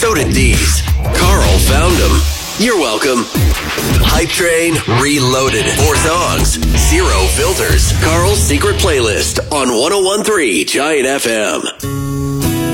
So did these. Carl found them. You're welcome. Hype Train Reloaded. 4 songs, 0 filters. Carl's secret playlist on 101.3 Giant FM.